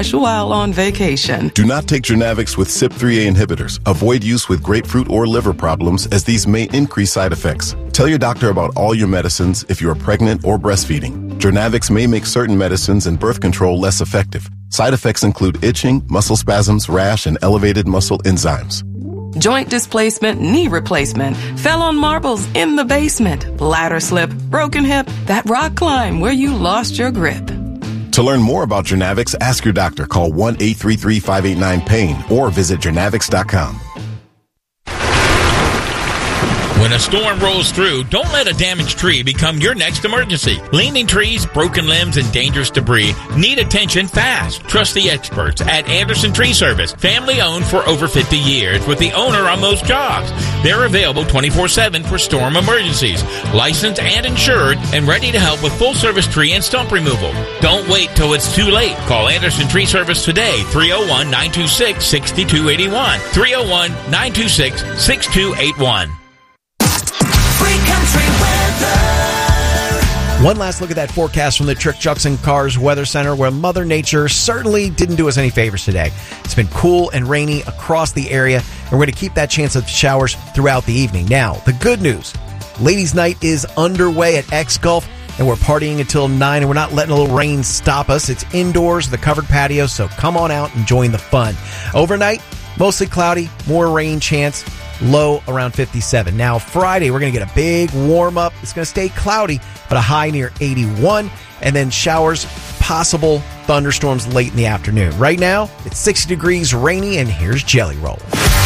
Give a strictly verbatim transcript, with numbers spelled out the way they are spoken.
refresh while on vacation. Do not take Jernavix with C Y P three A inhibitors. Avoid use with grapefruit or liver problems, as these may increase side effects. Tell your doctor about all your medicines if you are pregnant or breastfeeding. Jernavix may make certain medicines and birth control less effective. Side effects include itching, muscle spasms, rash, and elevated muscle enzymes. Joint displacement, knee replacement, fell on marbles in the basement, ladder slip, broken hip, that rock climb where you lost your grip. To learn more about Jernavix, ask your doctor. Call one eight three three, five eight nine, pain or visit Jernavix dot com. When a storm rolls through, don't let a damaged tree become your next emergency. Leaning trees, broken limbs, and dangerous debris need attention fast. Trust the experts at Anderson Tree Service, family owned for over fifty years, with the owner on most jobs. They're available twenty-four seven for storm emergencies, licensed and insured, and ready to help with full service tree and stump removal. Don't wait till it's too late. Call Anderson Tree Service today, three oh one, nine two six, six two eight one, three oh one, nine two six, six two eight one. One last look at that forecast from the Trick Juxon Cars Weather Center, where Mother Nature certainly didn't do us any favors today. It's been cool and rainy across the area, and we're going to keep that chance of showers throughout the evening. Now, the good news, Ladies' Night is underway at X Golf, and we're partying until nine, and we're not letting a little rain stop us. It's indoors, the covered patio, so come on out and join the fun. Overnight, mostly cloudy, more rain chance. Low around fifty-seven. Now, Friday, we're going to get a big warm-up. It's going to stay cloudy, but a high near eighty-one. And then showers, possible thunderstorms late in the afternoon. Right now, it's sixty degrees, rainy, and here's Jelly Roll.